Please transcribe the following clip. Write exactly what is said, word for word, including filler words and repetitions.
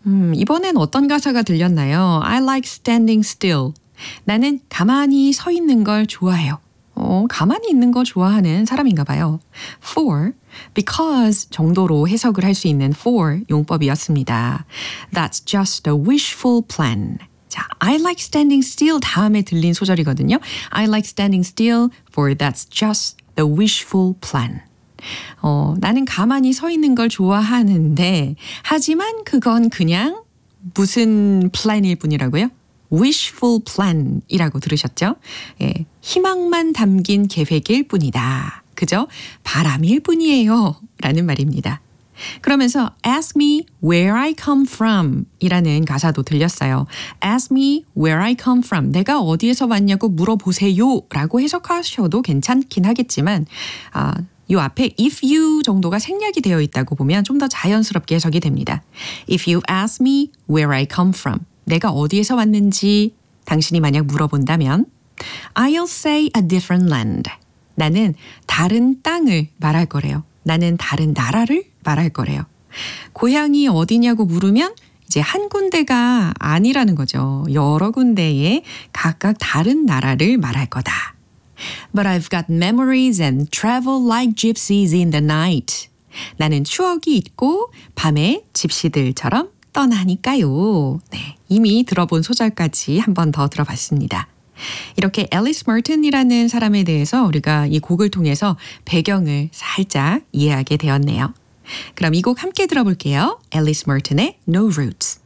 음, 이번엔 어떤 가사가 들렸나요? I like standing still. 나는 가만히 서 있는 걸 좋아해요. 어, 가만히 있는 거 좋아하는 사람인가 봐요. For, because 정도로 해석을 할 수 있는 for 용법이었습니다. That's just a wishful plan. 자, I like standing still 다음에 들린 소절이거든요. I like standing still for that's just the wishful plan. 어, 나는 가만히 서 있는 걸 좋아하는데 하지만 그건 그냥 무슨 플랜일 뿐이라고요? wishful plan이라고 들으셨죠? 예, 희망만 담긴 계획일 뿐이다. 그죠? 바람일 뿐이에요. 라는 말입니다. 그러면서 ask me where I come from 이라는 가사도 들렸어요. ask me where I come from. 내가 어디에서 왔냐고 물어보세요 라고 해석하셔도 괜찮긴 하겠지만 아, 이 앞에 if you 정도가 생략이 되어 있다고 보면 좀 더 자연스럽게 해석이 됩니다. If you ask me where I come from. 내가 어디에서 왔는지 당신이 만약 물어본다면 I'll say a different land. 나는 다른 땅을 말할 거래요. 나는 다른 나라를 말할 거래요. 고향이 어디냐고 물으면 이제 한 군데가 아니라는 거죠. 여러 군데의 각각 다른 나라를 말할 거다. But I've got memories and travel like gypsies in the night. 나는 추억이 있고 밤에 집시들처럼 떠나니까요. 네, 이미 들어본 소절까지 한 번 더 들어봤습니다. 이렇게 앨리스 머튼이라는 사람에 대해서 우리가 이 곡을 통해서 배경을 살짝 이해하게 되었네요. 그럼 이 곡 함께 들어볼게요. 앨리스 머튼의 No Roots.